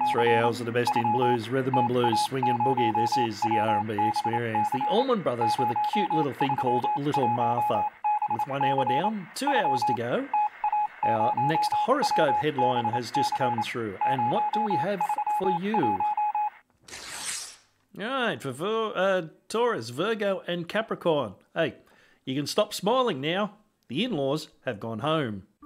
3 hours of the best in blues, rhythm and blues, swing and boogie. This is the R&B experience. The Allman Brothers with a cute little thing called Little Martha. With 1 hour down, 2 hours to go. Our next horoscope headline has just come through. And what do we have for you? All right, for Taurus, Virgo and Capricorn. Hey, you can stop smiling now. The in-laws have gone home.